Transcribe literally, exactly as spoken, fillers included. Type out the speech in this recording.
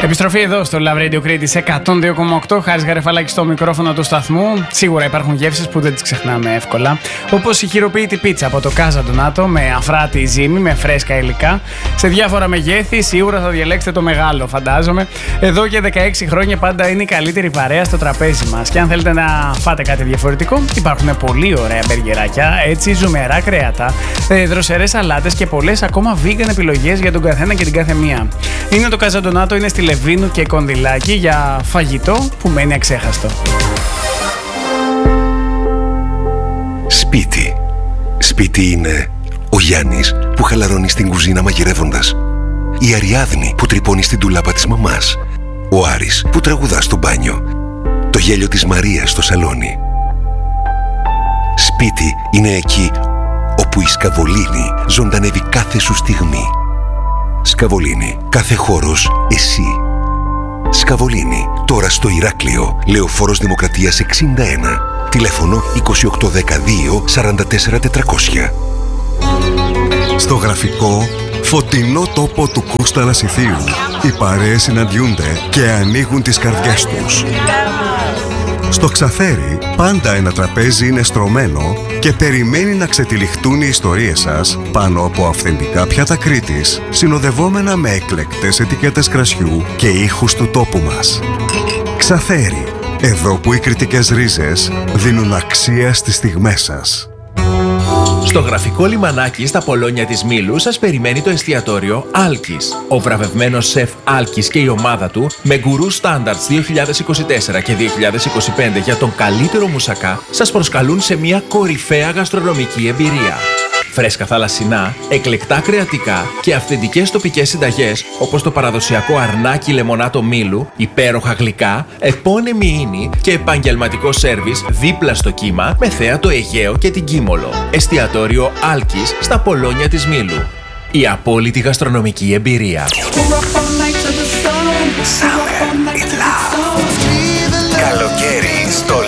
Επιστροφή εδώ στο Love Radio Crete εκατόν δύο κόμμα οκτώ. Χάρης Γαρεφαλάκης στο μικρόφωνο του σταθμού. Σίγουρα υπάρχουν γεύσεις που δεν τις ξεχνάμε εύκολα. Όπως η χειροποίητη πίτσα από το Casa Donato με αφράτη ζύμη, με φρέσκα υλικά. Σε διάφορα μεγέθη, σίγουρα θα διαλέξετε το μεγάλο, φαντάζομαι. Εδώ και δεκαέξι χρόνια πάντα είναι η καλύτερη παρέα στο τραπέζι μας. Και αν θέλετε να φάτε κάτι διαφορετικό, υπάρχουν πολύ ωραία μπεργκεράκια, έτσι ζουμερά κρέατα, δροσερές σαλάτες και πολλές ακόμα vegan επιλογές για τον καθένα και την κάθε μία. Είναι το Casa Donato, είναι στη Λεβίνου και Κονδυλάκη για φαγητό που μένει αξέχαστο. Σπίτι. Σπίτι είναι ο Γιάννης που χαλαρώνει στην κουζίνα μαγειρεύοντας, η Αριάδνη που τρυπώνει στην τουλάπα της μαμάς, ο Άρης που τραγουδά στο μπάνιο, το γέλιο της Μαρίας στο σαλόνι. Σπίτι είναι εκεί όπου η Σκαβολίνη ζωντανεύει κάθε σου στιγμή. Σκαβολίνη, κάθε χώρος εσύ. Σκαβολίνη, τώρα στο Ηράκλειο, Λεωφόρος Δημοκρατίας εξήντα ένα, τηλέφωνο είκοσι οκτώ δεκαδύο σαράντα τέσσερα τετρακόσια. Στο γραφικό, φωτεινό τόπο του Κώστα Ανασιθίου, οι παρέες συναντιούνται και ανοίγουν τις καρδιές τους. Στο Ξαφέρι, πάντα ένα τραπέζι είναι στρωμένο και περιμένει να ξετυλιχτούν οι ιστορίες σας πάνω από αυθεντικά πιάτα Κρήτης, συνοδευόμενα με εκλεκτές ετικέτες κρασιού και ήχους του τόπου μας. Ξαφέρι, εδώ που οι κρητικές ρίζες δίνουν αξία στις στιγμές σας. Στο γραφικό λιμανάκι στα Πολόνια της Μήλου σας περιμένει το εστιατόριο Άλκης. Ο βραβευμένος σεφ Άλκης και η ομάδα του με γκουρού Standards δύο χιλιάδες είκοσι τέσσερα και δύο χιλιάδες είκοσι πέντε για τον καλύτερο μουσακά σας προσκαλούν σε μια κορυφαία γαστρονομική εμπειρία. Φρέσκα θαλασσινά, εκλεκτά κρεατικά και αυθεντικές τοπικές συνταγές όπως το παραδοσιακό αρνάκι λεμονάτο Μήλου, υπέροχα γλυκά, επώνυμη ίνη και επαγγελματικό σέρβις δίπλα στο κύμα με θέα το Αιγαίο και την Κίμολο. Εστιατόριο Άλκης στα Πολόνια της Μήλου. Η απόλυτη γαστρονομική εμπειρία. Καλοκαίρι.